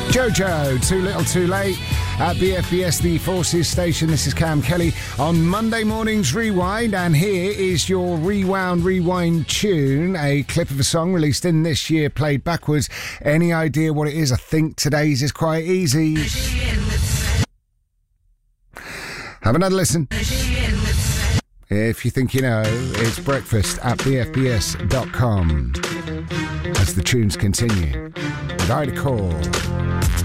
Jojo, Too Little Too Late at BFBS, the Forces station. This is Cam Kelly on Monday morning's Rewind, and here is your rewind tune, a clip of a song released in this year, played backwards. Any idea what it is? I think today's is quite easy. Have another listen. If you think you know, it's breakfast at bfbs.com as the tunes continue. With Ida Core.